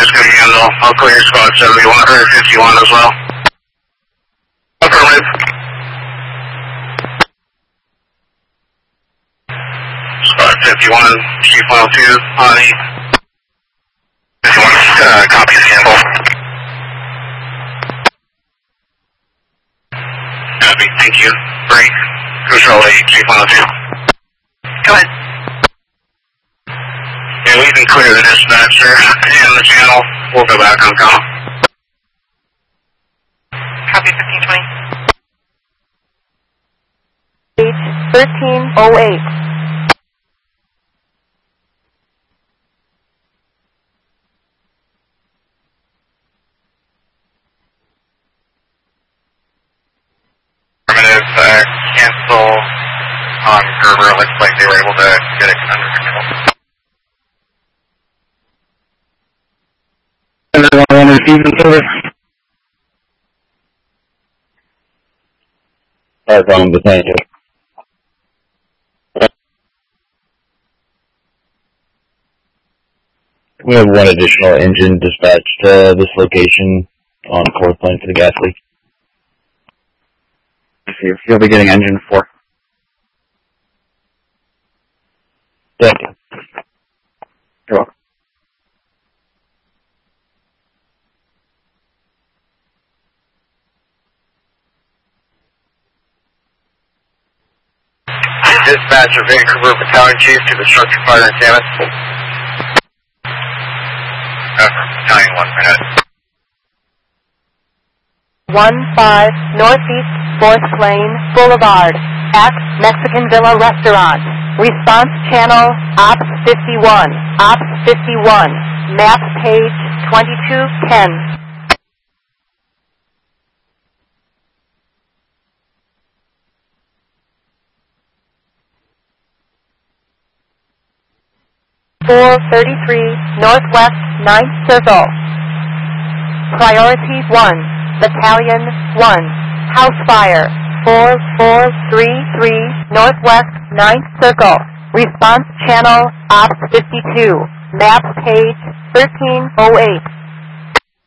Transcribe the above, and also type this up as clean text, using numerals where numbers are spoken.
is going to handle. I'll clear squad 71 or 51 as well. Affirmative. Squad 51, Chief 102 on 8. 51, copy the handle. Copy, thank you. Break. Control 8, Chief 102. Go ahead. Yeah, we can clear the dispatcher and the channel. We'll go back on call. Copy 1520. Page 1308. Affirmative, cancel on Gerber. Looks like they were able to get it under control. Everyone receiving service. That's on the tank. We have one additional engine dispatched to this location on Fourth Lane for the gas leak. You'll be getting engine 4. Thank you. You're welcome. Dispatcher Vancouver Battalion Chief to the structure fire in Camas. Battalion 1 minute. 15 Northeast 4th Lane Boulevard at Mexican Villa Restaurant. Response channel Ops 51. Ops 51. Map page 2210. .433 Northwest 9th Circle. Priority 1. Battalion 1. House fire. 4433 Northwest 9th Circle. Response channel Ops 52. Map page 1308.